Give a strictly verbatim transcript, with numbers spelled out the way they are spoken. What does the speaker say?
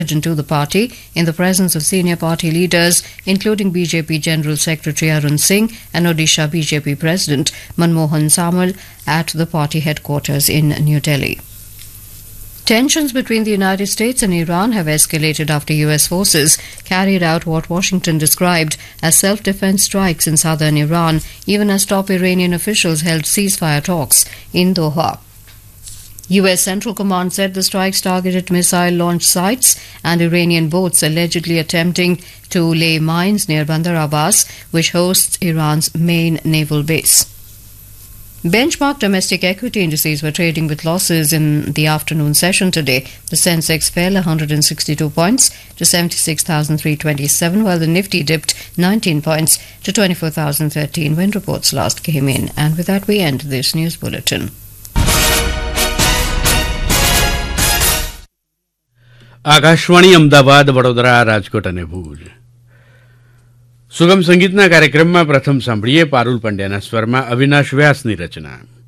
into the party in the presence of senior party leaders, including B J P General Secretary Arun Singh and Odisha B J P President Manmohan Samal at the party headquarters in New Delhi. Tensions between the United States and Iran have escalated after U S forces carried out what Washington described as self-defense strikes in southern Iran, even as top Iranian officials held ceasefire talks in Doha. U S Central Command said the strikes targeted missile launch sites and Iranian boats allegedly attempting to lay mines near Bandar Abbas, which hosts Iran's main naval base. Benchmark domestic equity indices were trading with losses in the afternoon session today. The Sensex fell one hundred sixty-two points to seventy-six thousand three hundred twenty-seven, while the Nifty dipped nineteen points to twenty-four thousand thirteen when reports last came in. And with that, we end this news bulletin. Akashvani Ahmedabad, Vadodara, Rajkot અને ભુજ. સુગમ સંગીતના કાર્યક્રમમાં પ્રથમ સાંભળીએ પારુલ પંડ્યાના સ્વરમાં અવિનાશ વ્યાસની રચના.